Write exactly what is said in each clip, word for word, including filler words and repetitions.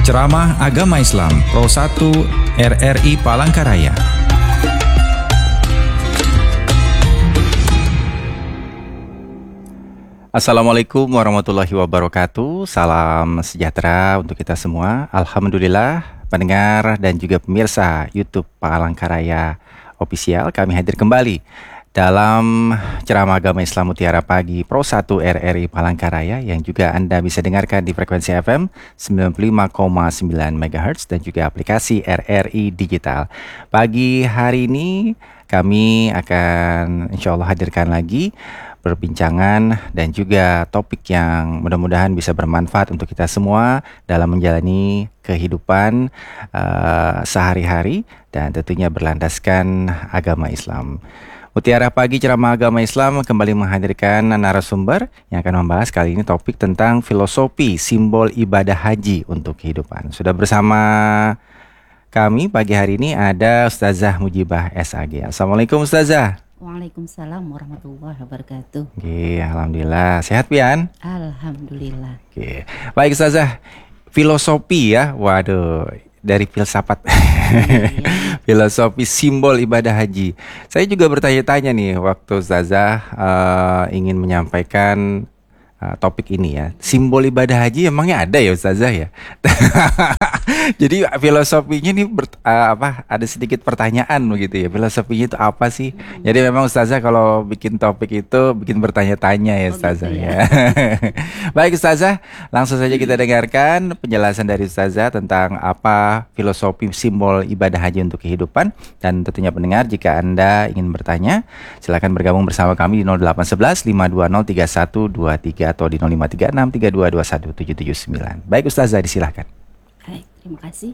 Ceramah Agama Islam Pro satu R R I Palangkaraya. Assalamualaikum warahmatullahi wabarakatuh. Salam sejahtera untuk kita semua. Alhamdulillah, pendengar dan juga pemirsa YouTube Palangkaraya Official, kami hadir kembali dalam ceramah agama Islam Mutiara Pagi Pro satu R R I Palangkaraya, yang juga Anda bisa dengarkan di frekuensi F M sembilan puluh lima koma sembilan megahertz dan juga aplikasi R R I Digital. Pagi hari ini kami akan insya Allah hadirkan lagi perbincangan dan juga topik yang mudah-mudahan bisa bermanfaat untuk kita semua dalam menjalani kehidupan uh, sehari-hari dan tentunya berlandaskan agama Islam. Mutiara Pagi Ceramah Agama Islam kembali menghadirkan narasumber yang akan membahas kali ini topik tentang filosofi simbol ibadah haji untuk kehidupan. Sudah bersama kami pagi hari ini ada Ustazah Mujibah S A G. Assalamualaikum Ustazah. Waalaikumsalam warahmatullahi wabarakatuh. Oke, alhamdulillah. Sehat pian? Alhamdulillah. Oke. Baik Ustazah, filosofi ya. Waduh, dari filsafat. Iya. Filosofi simbol ibadah haji. Saya juga bertanya-tanya nih waktu Ustazah uh, ingin menyampaikan uh, topik ini ya. Simbol ibadah haji emangnya ada ya Ustazah ya? Jadi filosofinya nih ber, uh, apa ada sedikit pertanyaan begitu ya. Filosofinya itu apa sih? Hmm. Jadi memang Ustazah kalau bikin topik itu bikin bertanya-tanya ya Ustazah. Oh, gitu ya. Baik Ustazah, langsung saja kita dengarkan penjelasan dari Ustazah tentang apa filosofi simbol ibadah haji untuk kehidupan. Dan tentunya pendengar, jika Anda ingin bertanya, silakan bergabung bersama kami di nol delapan satu satu lima dua nol tiga satu dua tiga atau di nol lima tiga enam tiga dua dua satu tujuh tujuh sembilan. Baik Ustazah, disilahkan. Baik, terima kasih.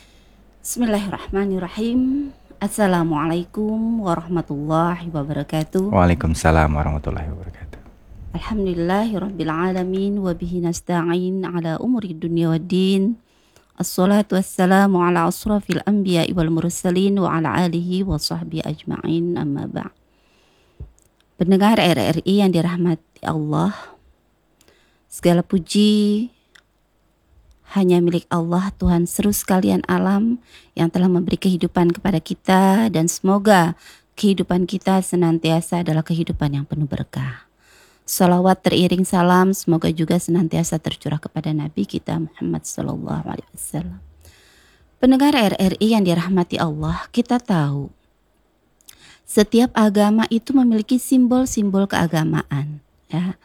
Bismillahirrahmanirrahim. Assalamualaikum warahmatullahi wabarakatuh. Waalaikumsalam warahmatullahi wabarakatuh. Alhamdulillahirabbil alamin wa bihi nasta'in ala umuri dunya waddin. Assalatu wassalamu ala asrafil anbiya'i wal mursalin wa ala alihi wa sahbihi ajma'in, amma ba'd. Pendengar R R I yang dirahmati Allah, segala puji hanya milik Allah, Tuhan seru sekalian alam, yang telah memberi kehidupan kepada kita, dan semoga kehidupan kita senantiasa adalah kehidupan yang penuh berkah. Salawat teriring salam semoga juga senantiasa tercurah kepada Nabi kita Muhammad sallallahu alaihi wasallam. Pendengar R R I yang dirahmati Allah, kita tahu setiap agama itu memiliki simbol-simbol keagamaan. Ya.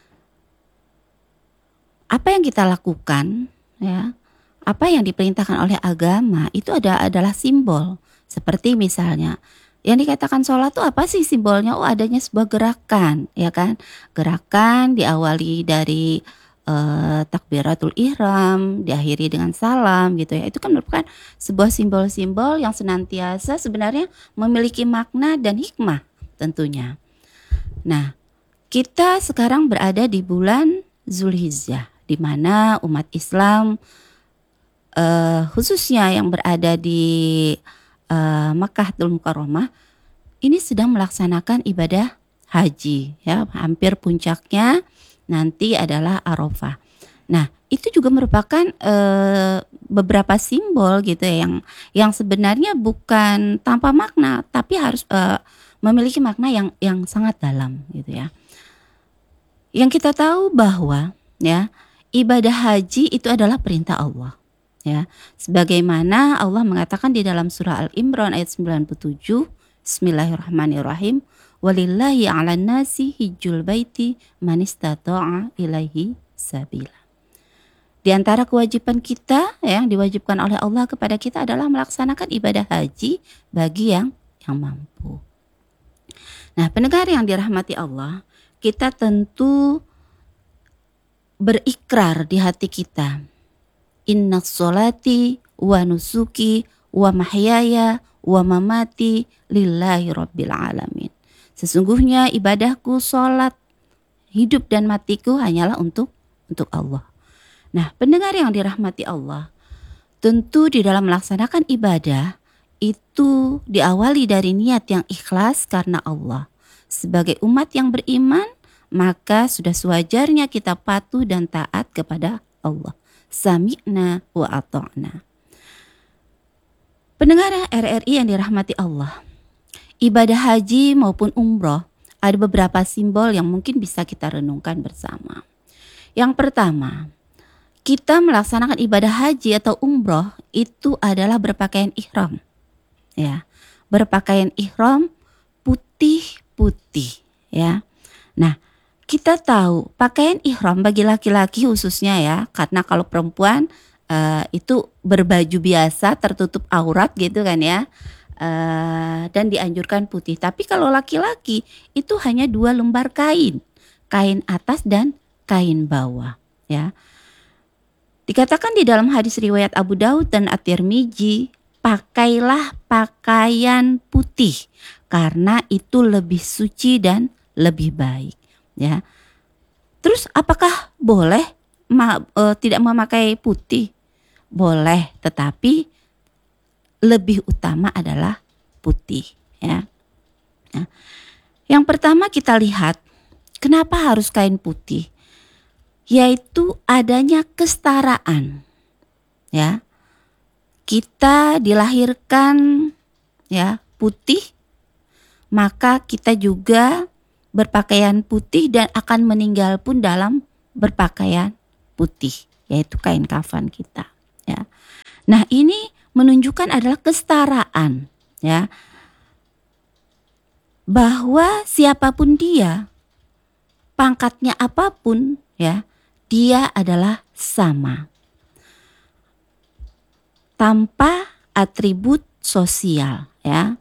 Apa yang kita lakukan, ya, apa yang diperintahkan oleh agama itu ada adalah simbol. Seperti misalnya yang dikatakan sholat itu apa sih simbolnya? Oh, adanya sebuah gerakan, ya kan? Gerakan diawali dari uh, takbiratul ihram, diakhiri dengan salam gitu ya. Itu kan merupakan sebuah simbol-simbol yang senantiasa sebenarnya memiliki makna dan hikmah tentunya. Nah, kita sekarang berada di bulan Zulhijjah, di mana umat Islam uh, khususnya yang berada di uh, Makkahul Mukarramah ini sedang melaksanakan ibadah haji, ya, hampir puncaknya nanti adalah Arafah. Nah, itu juga merupakan uh, beberapa simbol gitu ya, yang yang sebenarnya bukan tanpa makna, tapi harus uh, memiliki makna yang yang sangat dalam gitu ya. Yang kita tahu bahwa ya ibadah haji itu adalah perintah Allah, ya. Sebagaimana Allah mengatakan di dalam surah Al-Imran ayat sembilan puluh tujuh, Bismillahirrahmanirrahim. Walillahi 'alan nasi hijjul baiti man istata'a ilaihi sabila. Di antara kewajiban kita yang diwajibkan oleh Allah kepada kita adalah melaksanakan ibadah haji bagi yang yang mampu. Nah, pendengar yang dirahmati Allah, kita tentu berikrar di hati kita, inna sholati wa nusuki wa mahyaya wa mamati lillahi rabbil alamin. Sesungguhnya ibadahku, sholat, hidup dan matiku hanyalah untuk untuk Allah. Nah, pendengar yang dirahmati Allah, tentu di dalam melaksanakan ibadah itu diawali dari niat yang ikhlas karena Allah. Sebagai umat yang beriman, maka sudah sewajarnya kita patuh dan taat kepada Allah. sami'na wa ata'na. Pendengar R R I yang dirahmati Allah, ibadah haji maupun umroh ada beberapa simbol yang mungkin bisa kita renungkan bersama. Yang pertama, kita melaksanakan ibadah haji atau umroh itu adalah berpakaian ihram. Ya, berpakaian ihram putih-putih, ya. Nah, kita tahu pakaian ihram bagi laki-laki khususnya ya, karena kalau perempuan uh, itu berbaju biasa tertutup aurat gitu kan ya, uh, dan dianjurkan putih. Tapi kalau laki-laki itu hanya dua lembar kain, kain atas dan kain bawah, ya. Dikatakan di dalam hadis riwayat Abu Daud dan At-Tirmidzi, pakailah pakaian putih karena itu lebih suci dan lebih baik, ya. Terus apakah boleh ma- e, tidak memakai putih? Boleh, tetapi lebih utama adalah putih, ya. Nah, yang pertama kita lihat kenapa harus kain putih, yaitu adanya kesetaraan, ya. Kita dilahirkan ya putih, maka kita juga berpakaian putih dan akan meninggal pun dalam berpakaian putih, yaitu kain kafan kita, ya. Nah, ini menunjukkan adalah kesetaraan, ya, bahwa siapapun dia, pangkatnya apapun, ya, dia adalah sama tanpa atribut sosial, ya.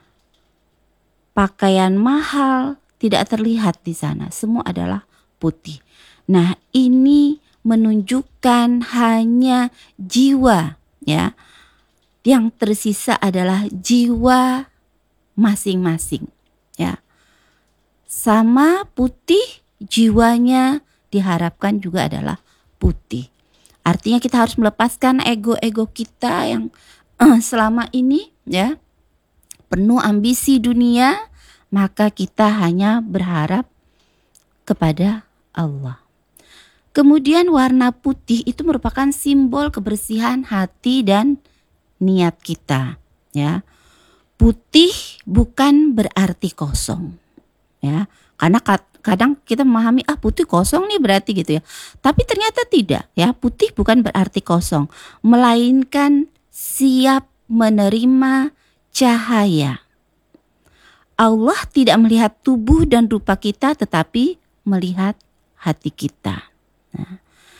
Pakaian mahal tidak terlihat di sana, semua adalah putih. Nah, ini menunjukkan hanya jiwa, ya. Yang tersisa adalah jiwa masing-masing, ya. Sama putih, jiwanya diharapkan juga adalah putih. Artinya kita harus melepaskan ego-ego kita yang uh, selama ini, ya, penuh ambisi dunia. Maka kita hanya berharap kepada Allah. Kemudian warna putih itu merupakan simbol kebersihan hati dan niat kita, ya. Putih bukan berarti kosong, ya. Karena kadang kita memahami ah putih kosong nih berarti gitu ya. Tapi ternyata tidak, ya. Putih bukan berarti kosong, melainkan siap menerima cahaya. Allah tidak melihat tubuh dan rupa kita, tetapi melihat hati kita. Nah,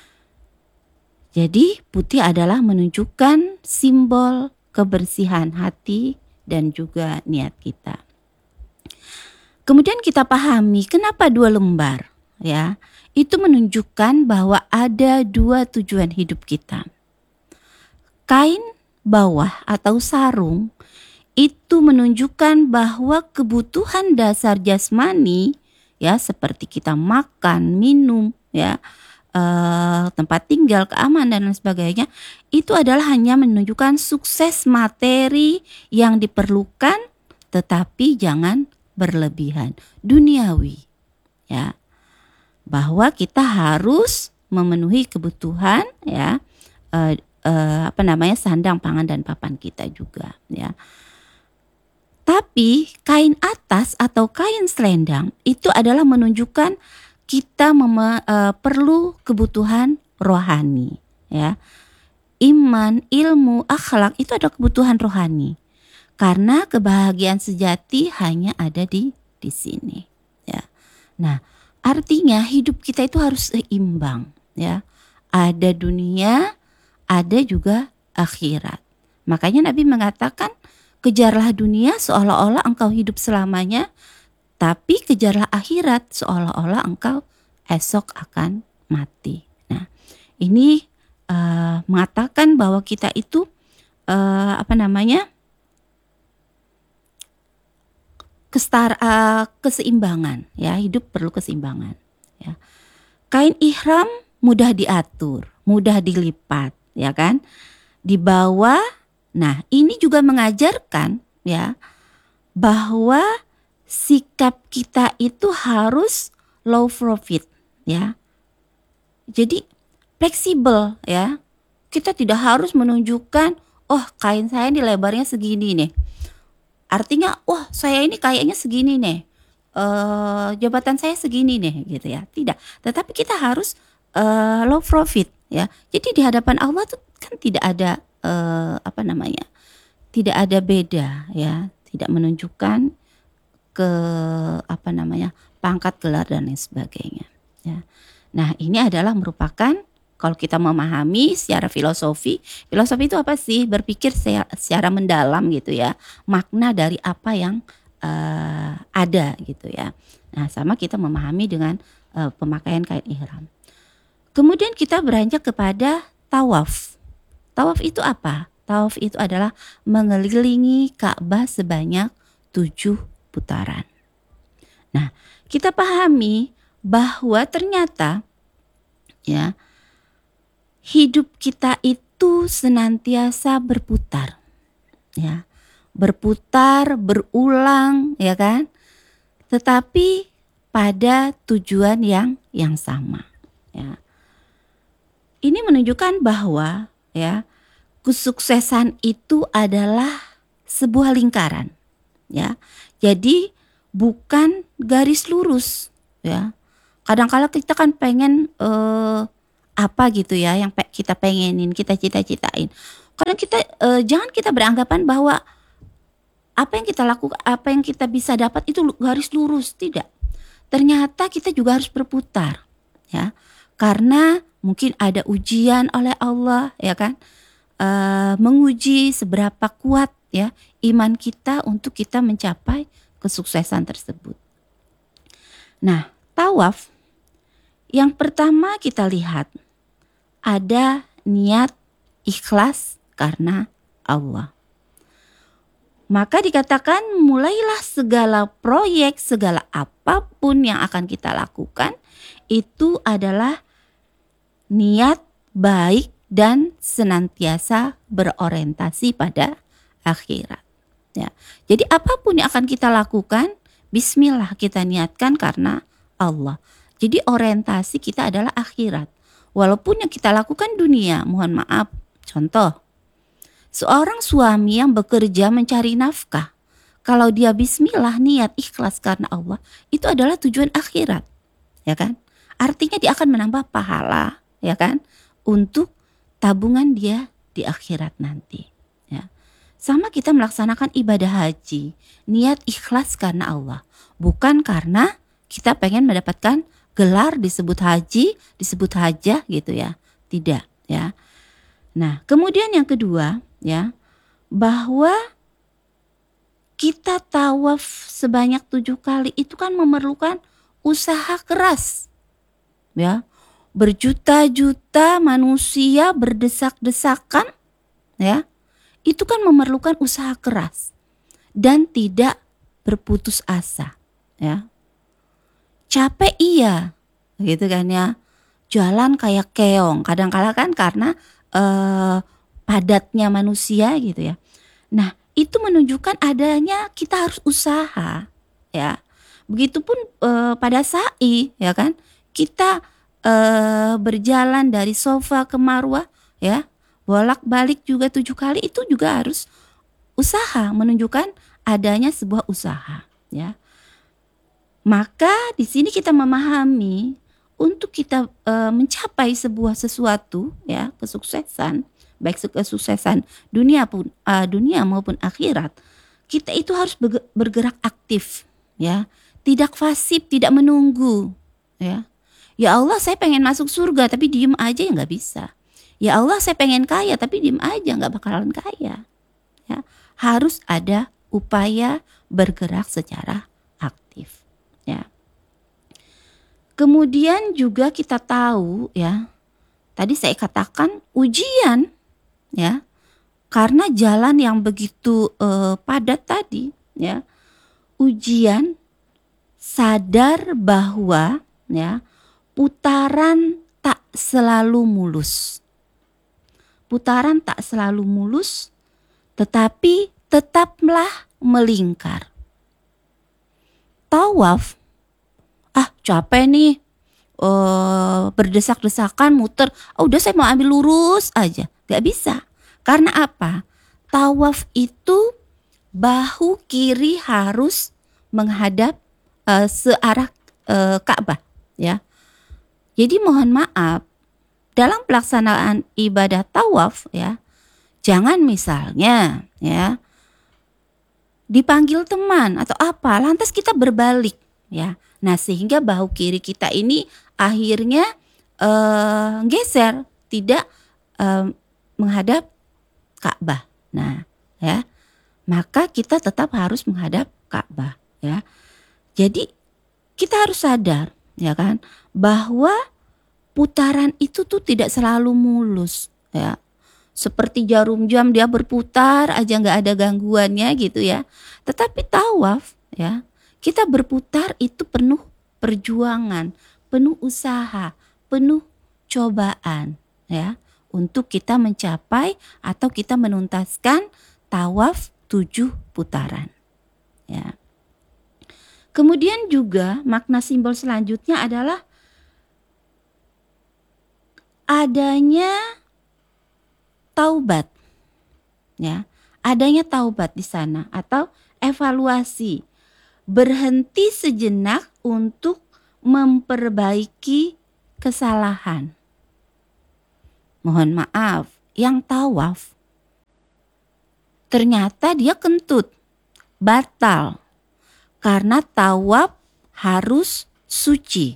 jadi putih adalah menunjukkan simbol kebersihan hati dan juga niat kita. Kemudian kita pahami kenapa dua lembar, ya. Itu menunjukkan bahwa ada dua tujuan hidup kita. Kain bawah atau sarung itu menunjukkan bahwa kebutuhan dasar jasmani, ya, seperti kita makan, minum, ya, eh, tempat tinggal, keamanan dan sebagainya, itu adalah hanya menunjukkan sukses materi yang diperlukan, tetapi jangan berlebihan, duniawi, ya, bahwa kita harus memenuhi kebutuhan, ya, eh, eh, apa namanya sandang, pangan dan papan kita juga, ya. Tapi kain atas atau kain selendang itu adalah menunjukkan kita mem- uh, perlu kebutuhan rohani, ya. Iman, ilmu, akhlak itu ada kebutuhan rohani. Karena kebahagiaan sejati hanya ada di di sini, ya. Nah, artinya hidup kita itu harus seimbang, ya. Ada dunia, ada juga akhirat. Makanya Nabi mengatakan, kejarlah dunia seolah-olah engkau hidup selamanya, tapi kejarlah akhirat seolah-olah engkau esok akan mati. Nah, ini uh, mengatakan bahwa kita itu uh, apa namanya kestar uh, keseimbangan, ya, hidup perlu keseimbangan, ya. Kain ihram mudah diatur, mudah dilipat, ya kan, di bawah. Nah, ini juga mengajarkan, ya, bahwa sikap kita itu harus low profit, ya. Jadi fleksibel, ya. kita tidak harus menunjukkan, oh kain saya ini lebarnya segini nih. Artinya, wah saya ini kayaknya segini nih, eh, jabatan saya segini nih gitu ya. Tidak, tetapi kita harus eh, low profit ya. Jadi di hadapan Allah tuh kan tidak ada eh, apa namanya, tidak ada beda ya, tidak menunjukkan ke apa namanya pangkat, gelar dan lain sebagainya ya. Nah ini adalah merupakan, kalau kita memahami secara filosofi, filosofi itu apa sih? Berpikir secara, secara mendalam gitu ya, makna dari apa yang uh, ada gitu ya. Nah sama kita memahami dengan uh, pemakaian kain ihram. Kemudian kita beranjak kepada tawaf. Tawaf itu apa? Tawaf itu adalah mengelilingi Ka'bah sebanyak tujuh putaran. Nah kita pahami bahwa ternyata ya, hidup kita itu senantiasa berputar, ya, berputar, berulang, ya kan? Tetapi pada tujuan yang yang sama, ya. Ini menunjukkan bahwa, ya, kesuksesan itu adalah sebuah lingkaran, ya. Jadi bukan garis lurus, ya. Kadang-kala kita kan pengen eh, apa gitu ya yang pe- kita pengenin, kita cita-citain. Kadang kita eh, jangan kita beranggapan bahwa apa yang kita lakukan, apa yang kita bisa dapat itu garis lurus, tidak. Ternyata kita juga harus berputar, ya. Karena mungkin ada ujian oleh Allah, ya kan? Eh, menguji seberapa kuat ya iman kita untuk kita mencapai kesuksesan tersebut. Nah, tawaf yang pertama kita lihat ada niat ikhlas karena Allah. Maka dikatakan mulailah segala proyek, segala apapun yang akan kita lakukan itu adalah niat baik dan senantiasa berorientasi pada akhirat. Ya. Jadi apapun yang akan kita lakukan, bismillah kita niatkan karena Allah. Jadi orientasi kita adalah akhirat. Walaupun yang kita lakukan dunia, mohon maaf. Contoh, seorang suami yang bekerja mencari nafkah, kalau dia bismillah niat ikhlas karena Allah, itu adalah tujuan akhirat, ya kan? Artinya dia akan menambah pahala, ya kan? Untuk tabungan dia di akhirat nanti, ya. Sama kita melaksanakan ibadah haji, niat ikhlas karena Allah, bukan karena kita pengen mendapatkan gelar disebut haji, disebut hajah gitu ya. Tidak ya. Nah, kemudian yang kedua ya, bahwa kita tawaf sebanyak tujuh kali itu kan memerlukan usaha keras. Ya. Berjuta-juta manusia berdesak-desakan ya. Itu kan memerlukan usaha keras dan tidak berputus asa ya. Capek iya, gitu kan ya. Jalan kayak keong, kadang-kala kan karena eh, padatnya manusia gitu ya. Nah, itu menunjukkan adanya kita harus usaha, ya. Begitupun eh, pada sa'i, ya kan. Kita eh, berjalan dari Sofa ke Marwah, ya, bolak-balik juga tujuh kali itu juga harus usaha, menunjukkan adanya sebuah usaha, ya. Maka di sini kita memahami untuk kita e, mencapai sebuah sesuatu ya kesuksesan, baik kesuksesan dunia pun e, dunia maupun akhirat, kita itu harus bergerak aktif ya, tidak pasif, tidak menunggu ya. Ya Allah saya pengen masuk surga tapi diem aja ya nggak bisa. Ya Allah saya pengen kaya tapi diem aja nggak bakalan kaya ya. Harus ada upaya bergerak secara aktif. Ya. Kemudian juga kita tahu ya, tadi saya katakan ujian ya, karena jalan yang begitu eh, padat tadi ya, ujian sadar bahwa ya putaran tak selalu mulus, putaran tak selalu mulus, tetapi tetaplah melingkar. Tawaf, ah capek nih, uh, berdesak-desakan muter, oh, udah saya mau ambil lurus aja, gak bisa. Karena apa? Tawaf itu bahu kiri harus menghadap uh, searah uh, Ka'bah, ya. Jadi mohon maaf, dalam pelaksanaan ibadah tawaf, ya, jangan misalnya, ya, dipanggil teman atau apa, lantas kita berbalik, ya. Nah, sehingga bahu kiri kita ini akhirnya uh, geser, tidak uh, menghadap Ka'bah. Nah, ya, maka kita tetap harus menghadap Ka'bah, ya. Jadi kita harus sadar, ya kan, bahwa putaran itu tuh tidak selalu mulus, ya. Seperti jarum jam dia berputar aja nggak ada gangguannya gitu ya. Tetapi tawaf, ya, kita berputar itu penuh perjuangan, penuh usaha, penuh cobaan, ya, untuk kita mencapai atau kita menuntaskan tawaf tujuh putaran, ya. Kemudian juga makna simbol selanjutnya adalah adanya taubat, ya, adanya taubat di sana atau evaluasi, berhenti sejenak untuk memperbaiki kesalahan. Mohon maaf, yang tawaf ternyata dia kentut, batal, karena tawaf harus suci.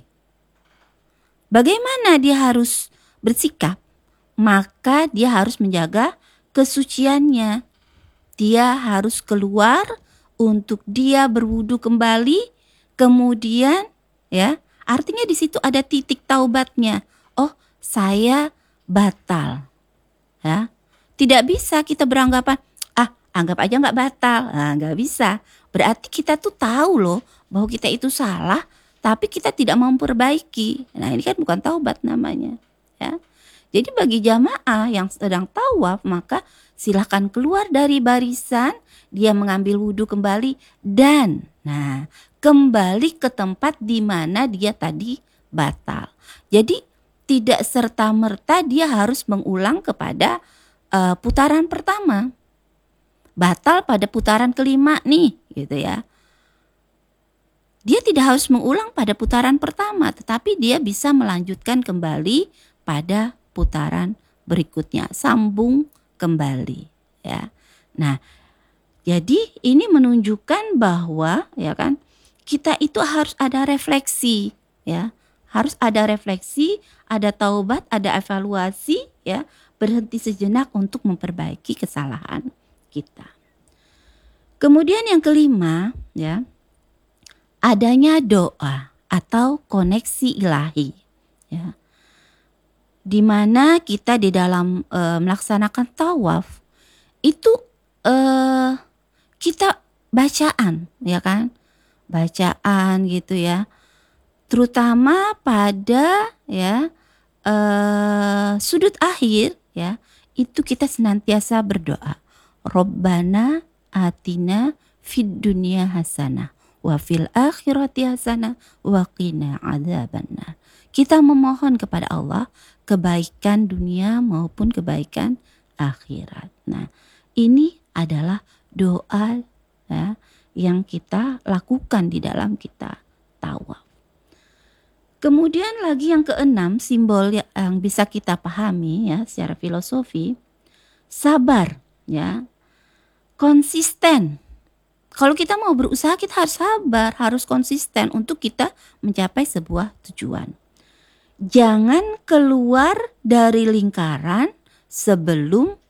Bagaimana dia harus bersikap? Maka dia harus menjaga kesuciannya. Dia harus keluar untuk dia berwudu kembali, kemudian, ya, artinya di situ ada titik taubatnya. Oh, saya batal, ya. Tidak bisa kita beranggapan, ah, anggap aja nggak batal. Nah, nggak bisa. Berarti kita tuh tahu loh bahwa kita itu salah, tapi kita tidak mau memperbaiki. Nah, ini kan bukan taubat namanya, ya. Jadi bagi jamaah yang sedang tawaf, maka silahkan keluar dari barisan, dia mengambil wudhu kembali dan, nah, kembali ke tempat di mana dia tadi batal. Jadi tidak serta-merta dia harus mengulang kepada uh, putaran pertama. Batal pada putaran kelima nih, gitu ya. Dia tidak harus mengulang pada putaran pertama, tetapi dia bisa melanjutkan kembali pada putaran berikutnya, sambung kembali, ya. Nah, jadi ini menunjukkan bahwa, ya kan, kita itu harus ada refleksi, ya. Harus ada refleksi, ada taubat, ada evaluasi, ya, berhenti sejenak untuk memperbaiki kesalahan kita. Kemudian yang kelima, ya, adanya doa atau koneksi ilahi, ya, di mana kita di dalam e, melaksanakan tawaf itu e, kita bacaan, ya kan, bacaan gitu ya, terutama pada, ya, e, sudut akhir, ya, itu kita senantiasa berdoa, Robbana atina fid dunya hasanah wa fil akhirati hasanah wa qina adzabannar. Kita memohon kepada Allah kebaikan dunia maupun kebaikan akhirat. Nah, ini adalah doa, ya, yang kita lakukan di dalam kita tawaf. Kemudian lagi yang keenam, simbol yang bisa kita pahami, ya, secara filosofi, sabar, ya, konsisten. Kalau kita mau berusaha, kita harus sabar, harus konsisten untuk kita mencapai sebuah tujuan. Jangan keluar dari lingkaran sebelum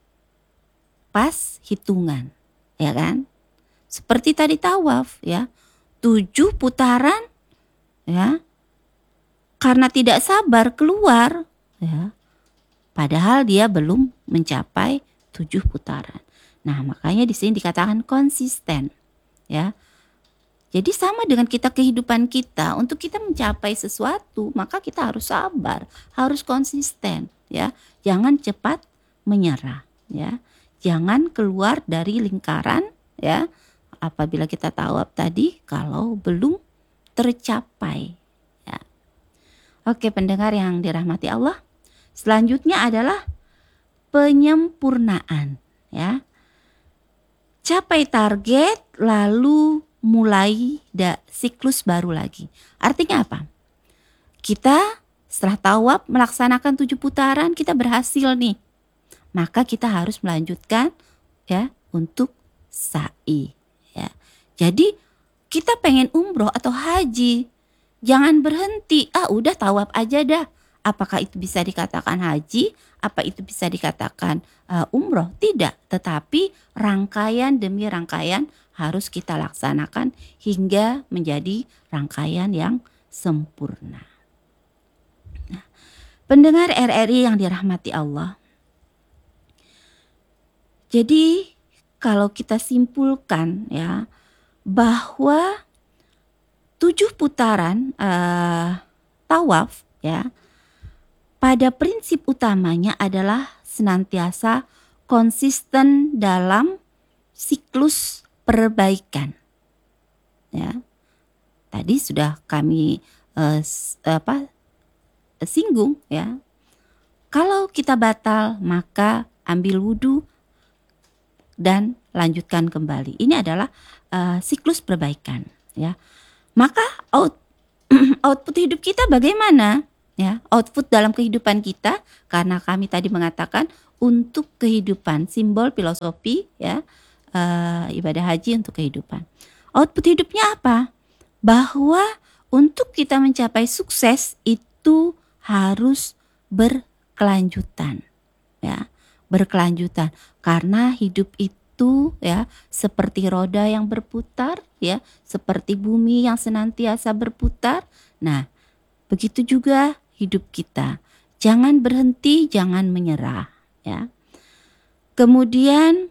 pas hitungan, ya kan? Seperti tadi tawaf, ya, tujuh putaran, ya, karena tidak sabar keluar, ya, padahal dia belum mencapai tujuh putaran. Nah, makanya di sini dikatakan konsisten, ya. Jadi sama dengan kita kehidupan kita, untuk kita mencapai sesuatu, maka kita harus sabar, harus konsisten, ya. Jangan cepat menyerah, ya. Jangan keluar dari lingkaran, ya. Apabila kita tawaf tadi kalau belum tercapai, ya. Oke, pendengar yang dirahmati Allah. Selanjutnya adalah penyempurnaan, ya. Capai target lalu mulai da, siklus baru lagi. Artinya apa? Kita setelah tawaf melaksanakan tujuh putaran, kita berhasil nih. Maka kita harus melanjutkan ya untuk sa'i, ya. Jadi kita pengen umroh atau haji, jangan berhenti. Ah, udah tawaf aja dah. Apakah itu bisa dikatakan haji? Apa itu bisa dikatakan uh, umroh? Tidak, tetapi rangkaian demi rangkaian harus kita laksanakan hingga menjadi rangkaian yang sempurna. Nah, pendengar R R I yang dirahmati Allah. Jadi kalau kita simpulkan ya bahwa tujuh putaran uh, tawaf ya, pada prinsip utamanya adalah senantiasa konsisten dalam siklus perbaikan. Ya, tadi sudah kami uh, apa singgung ya. Kalau kita batal maka ambil wudhu dan lanjutkan kembali. Ini adalah uh, siklus perbaikan. Ya, maka out, output hidup kita bagaimana? Ya, output dalam kehidupan kita, karena kami tadi mengatakan untuk kehidupan, simbol filosofi ya, uh, ibadah haji untuk kehidupan. Output hidupnya apa? Bahwa untuk kita mencapai sukses itu harus berkelanjutan, ya, berkelanjutan. Karena hidup itu ya seperti roda yang berputar, ya, seperti bumi yang senantiasa berputar. Nah, begitu juga hidup kita. Jangan berhenti, jangan menyerah, ya. Kemudian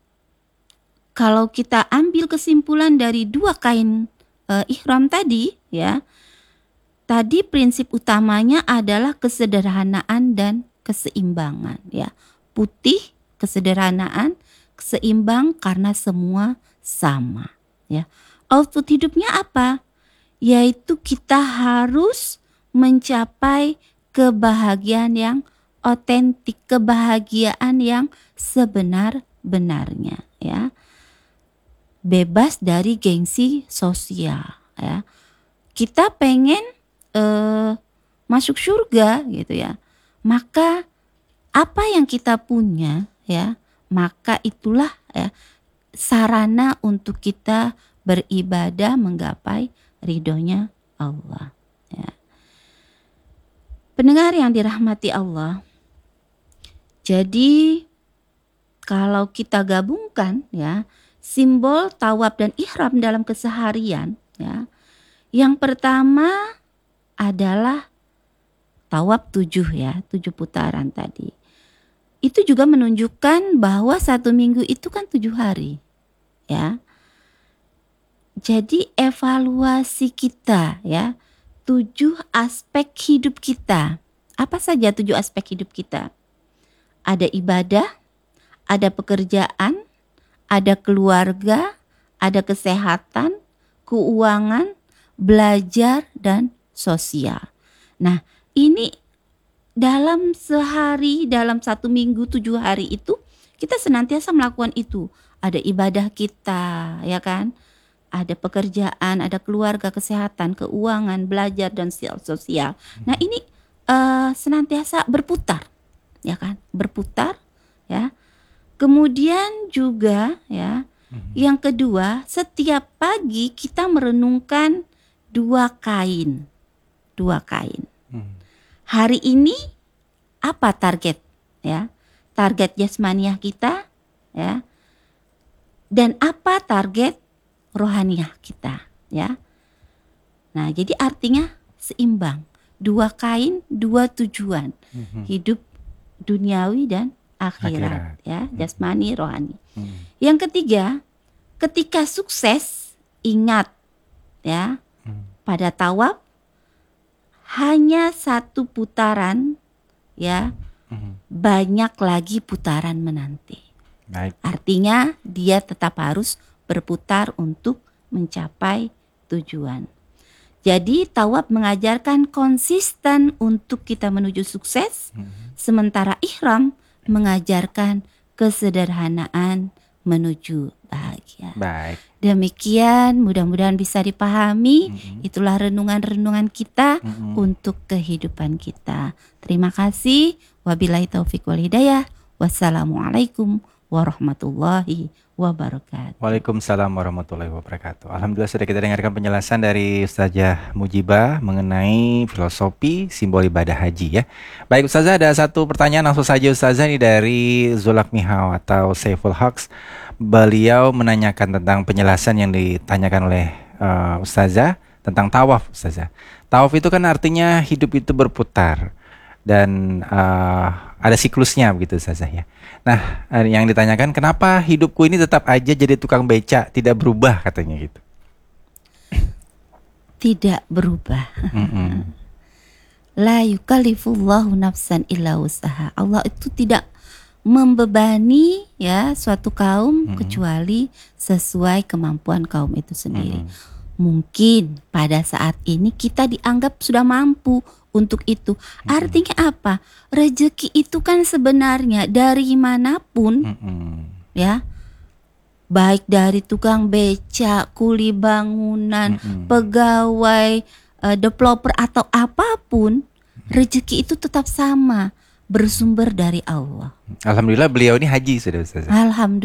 kalau kita ambil kesimpulan dari dua kain e, ihram tadi, ya. Tadi prinsip utamanya adalah kesederhanaan dan keseimbangan, ya. Putih, kesederhanaan, seimbang karena semua sama, ya. Output hidupnya apa? Yaitu kita harus mencapai kebahagiaan yang otentik, kebahagiaan yang sebenar-benarnya, ya. Bebas dari gengsi sosial, ya. Kita pengen eh, masuk surga gitu ya. Maka apa yang kita punya ya, maka itulah ya sarana untuk kita beribadah menggapai ridhonya Allah, ya. Pendengar yang dirahmati Allah. Jadi kalau kita gabungkan ya simbol tawaf dan ihram dalam keseharian ya. Yang pertama adalah tawaf tujuh ya, tujuh putaran tadi. Itu juga menunjukkan bahwa satu minggu itu kan tujuh hari, ya. Jadi evaluasi kita ya, tujuh aspek hidup kita. Apa saja tujuh aspek hidup kita? Ada ibadah, ada pekerjaan, ada keluarga, ada kesehatan, keuangan, belajar, dan sosial. Nah, ini dalam sehari, dalam satu minggu, tujuh hari itu kita senantiasa melakukan itu. Ada ibadah kita, ya kan? Ada pekerjaan, ada keluarga, kesehatan, keuangan, belajar, dan sosial. Nah, ini uh, senantiasa berputar, ya kan? Berputar, ya. Kemudian juga, ya, yang kedua, setiap pagi kita merenungkan dua kain, dua kain. Hari ini apa target, ya? Target jasmaniah kita, ya. Dan apa target rohaniah kita, ya. Nah, jadi artinya seimbang. Dua kain, dua tujuan. Mm-hmm. Hidup duniawi dan akhirat, akhirat. Ya, jasmani, mm-hmm. rohani. Mm-hmm. Yang ketiga, ketika sukses, ingat ya, mm-hmm. pada tawaf hanya satu putaran, ya, mm-hmm. banyak lagi putaran menanti. Baik. Artinya dia tetap harus berputar untuk mencapai tujuan. Jadi tawaf mengajarkan konsisten untuk kita menuju sukses, Mhm. sementara ihram mengajarkan kesederhanaan menuju bahagia. Baik. Demikian, mudah-mudahan bisa dipahami. Mhm. Itulah renungan-renungan kita Mhm. untuk kehidupan kita. Terima kasih. Wabillahi taufik wal hidayah. Wassalamualaikum warahmatullahi wabarakatuh. Waalaikumsalam warahmatullahi wabarakatuh. Alhamdulillah sudah kita dengarkan penjelasan dari Ustazah Mujibah mengenai filosofi simbol ibadah haji ya. Baik Ustazah, ada satu pertanyaan langsung saja Ustazah ini dari Zulak Mihau atau Saiful Haqs. Beliau menanyakan tentang penjelasan yang ditanyakan oleh uh, Ustazah tentang tawaf Ustazah. Tawaf itu kan artinya hidup itu berputar dan uh, ada siklusnya begitu Ustazah ya. Nah, yang ditanyakan kenapa hidupku ini tetap aja jadi tukang beca, tidak berubah katanya gitu. Tidak berubah. Mm-mm. La yukallifullahu nafsan illa usaha. Allah itu tidak membebani ya suatu kaum Mm-mm. kecuali sesuai kemampuan kaum itu sendiri. Mm-mm. Mungkin pada saat ini kita dianggap sudah mampu untuk itu. Artinya apa? Rezeki itu kan sebenarnya dari manapun Mm-mm. ya. Baik dari tukang beca, kuli bangunan, Mm-mm. pegawai, eh, developer atau apapun, rezeki itu tetap sama, bersumber dari Allah. Alhamdulillah beliau ini haji sudah Ustazah. Alhamdulillah.